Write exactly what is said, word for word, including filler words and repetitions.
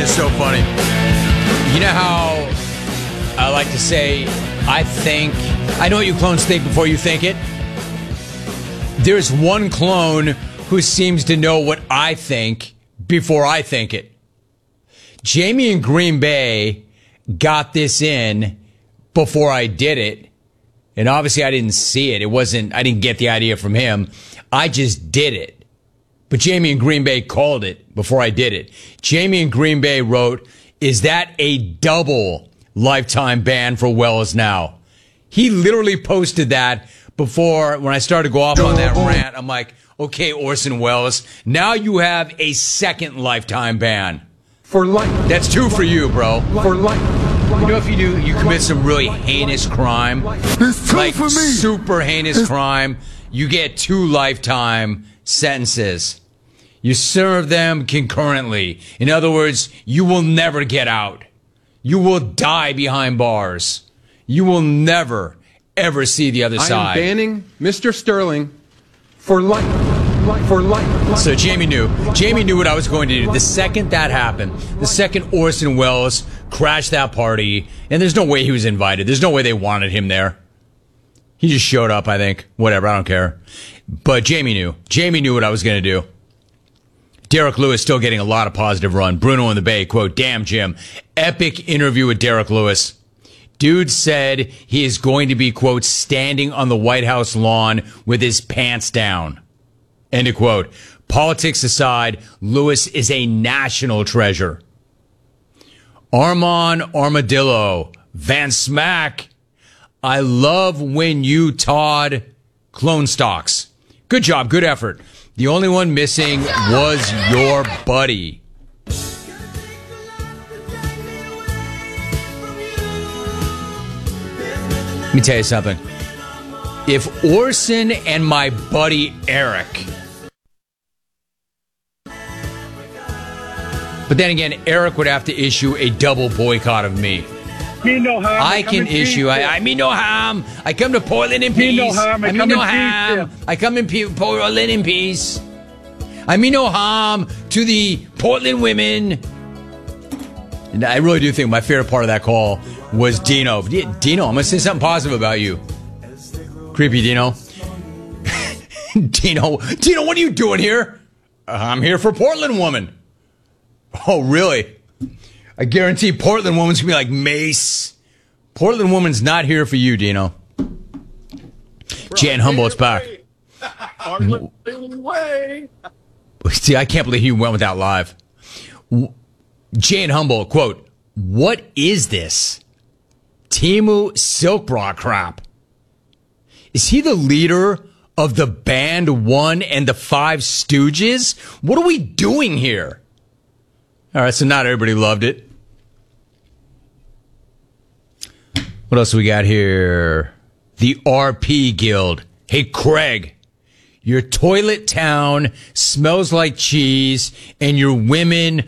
is so funny. You know how I like to say, I think, I know what you clones think before you think it. There's one clone who seems to know what I think before I think it. Jamie in Green Bay got this in before I did it. And obviously I didn't see it. It wasn't, I didn't get the idea from him. I just did it. But Jamie in Green Bay called it before I did it. Jamie in Green Bay wrote, is that a double lifetime ban for Wells now? He literally posted that before, when I started to go off on that rant. I'm like, okay, Orson Welles, now you have a second lifetime ban. For life. That's two for you, bro. For life. You know, if you do, you commit some really heinous crime, It's two like for me. super heinous crime, you get two lifetime sentences. You serve them concurrently. In other words, you will never get out. You will die behind bars. You will never, ever see the other I side. am banning Mister Sterling for life. For life. So Jamie knew. Jamie knew what I was going to do. The second that happened, the second Orson Welles crashed that party, and there's no way he was invited. There's no way they wanted him there. He just showed up, I think. Whatever, I don't care. But Jamie knew. Jamie knew what I was going to do. Derek Lewis still getting a lot of positive run. Bruno in the Bay, quote, damn, Jim. Epic interview with Derek Lewis. Dude said he is going to be, quote, standing on the White House lawn with his pants down. End of quote. Politics aside, Lewis is a national treasure. Armand Armadillo, Van Smack. I love when you Todd clone stocks. Good job, good effort. The only one missing was your buddy. Let me tell you something. If Orson and my buddy Eric... But then again, Eric would have to issue a double boycott of me. Me no harm. I can issue. I, I mean no harm. I come to Portland in Me peace. no harm. I I mean come no in peace, harm. yeah. I come in pe- Portland in peace. I mean no harm to the Portland women. And I really do think my favorite part of that call was Dino. Yeah, Dino, I'm going to say something positive about you. Creepy Dino. Dino, Dino, what are you doing here? Uh, I'm here for Portland woman. Oh, really? I guarantee Portland woman's going to be like Mace. Portland woman's not here for you, Dino. Jan Humboldt's back. Way. See, I can't believe he went with that live. Jan Humboldt, quote, what is this? Timu Silk Bra crap. Is he the leader of the Band One and the Five Stooges? What are we doing here? All right, so not everybody loved it. What else we got here? The R P Guild. Hey, Craig, your toilet town smells like cheese and your women